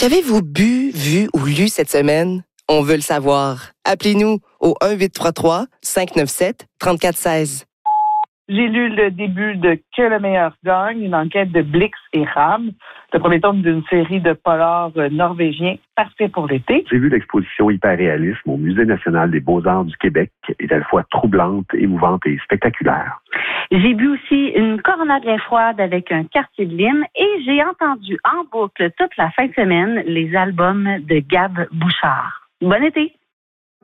Qu'avez-vous bu, vu ou lu cette semaine? On veut le savoir. Appelez-nous au 1-833-597-3416. J'ai lu le début de Que le meilleur gagne, une enquête de Blix et Ram, le premier tome d'une série de polars norvégiens parfait pour l'été. J'ai vu l'exposition Hyperréalisme au Musée national des beaux-arts du Québec, est à la fois troublante, émouvante et spectaculaire. J'ai bu aussi une Corona bien froide avec un quartier de lime et j'ai entendu en boucle toute la fin de semaine les albums de Gab Bouchard. Bon été!